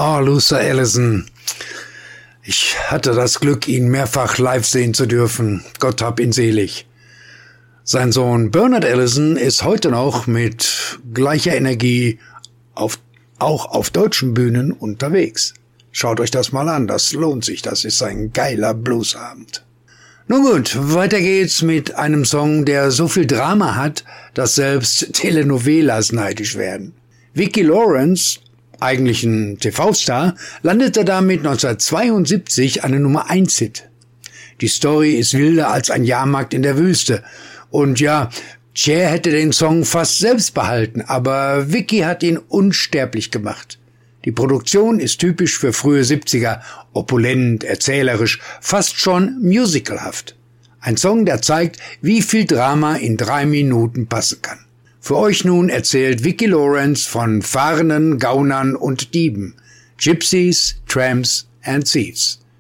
Oh, Luther Allison. Ich hatte das Glück, ihn mehrfach live sehen zu dürfen. Gott hab ihn selig. Sein Sohn Bernard Allison ist heute noch mit gleicher Energie auch auf deutschen Bühnen unterwegs. Schaut euch das mal an, das lohnt sich, das ist ein geiler Bluesabend. Nun gut, weiter geht's mit einem Song, der so viel Drama hat, dass selbst Telenovelas neidisch werden. Vicki Lawrence, eigentlich ein TV-Star, landete damit 1972 eine Nummer-1-Hit. Die Story ist wilder als ein Jahrmarkt in der Wüste. Und ja, Cher hätte den Song fast selbst behalten, aber Vicki hat ihn unsterblich gemacht. Die Produktion ist typisch für frühe 70er, opulent, erzählerisch, fast schon musicalhaft. Ein Song, der zeigt, wie viel Drama in 3 Minuten passen kann. Für euch nun erzählt Vicki Lawrence von Fahrenden, Gaunern und Dieben, Gypsies, Tramps and Thieves.